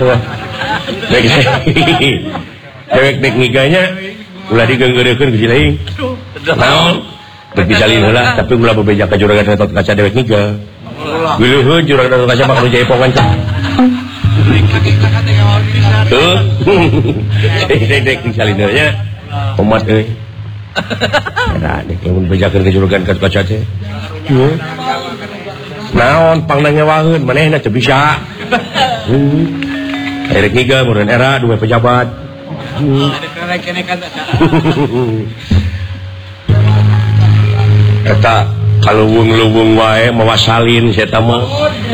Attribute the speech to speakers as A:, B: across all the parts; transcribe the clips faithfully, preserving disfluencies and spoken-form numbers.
A: Dewek dek ngiganya ulah digenggerekeun ku Cileing. Naon? Dek disalin heula tapi ulah bebeja ka juragan Gatot Kaca dewek ngiga. Geuleheun juragan Gatot Kaca bakal jaipongan teh. Tuh. Dek dek disalin heula nya. Umat euy. Ada dek mun bejakeun ka juragan Gatot Kaca teh. Heuh. Naon pangna ngewaheun manehna teu bisa. Heuh. Erek ngiga meureun era dua pejabat. Eta kaluwung-luwung wae mawa salin saya mah.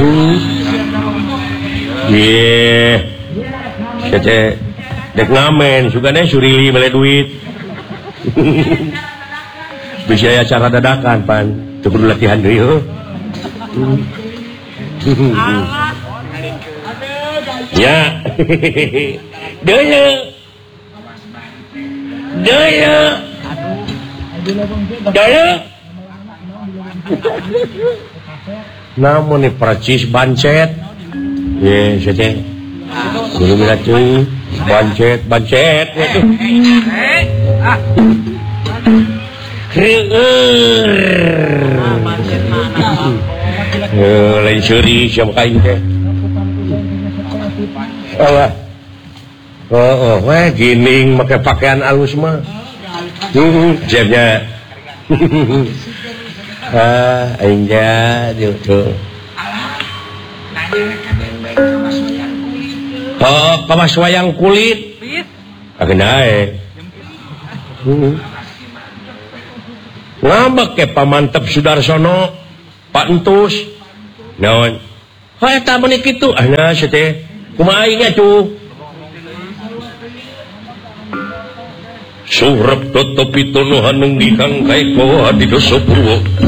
A: Ye. Saya dek ngamen sugana surili mele duit. Bisa acara dadakan pan teu kudu latihan deui heuh. Ya. Deuleu. Deuleu. Deuleu. Namun nih percis bancet. Ye, saya dulu mila cuy. Bancet, bancet. Kreueur. Eh, lain seuri siapa kain teh. Allah. Oh, oh, weh gining make pakaian alus mah. Heeh, jebnya. Ah, aingnya gitu. Oh, kawas wayang kulit. Kagenae. Heeh. Ngambek ke pamantep Sudarsono, Pak Entus. Naon? Oh, eta meuni kitu. Ahna sia teh. Kumaha aing atuh? Surep totopi tonohan neng dikang kae ko hadi dosa purwo.